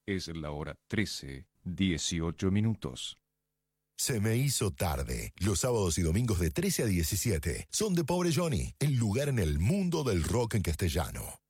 Es la hora 13:18. Se me hizo tarde. Los sábados y domingos de 13 a 17 son de Pobre Johnny, el lugar en el mundo del rock en castellano.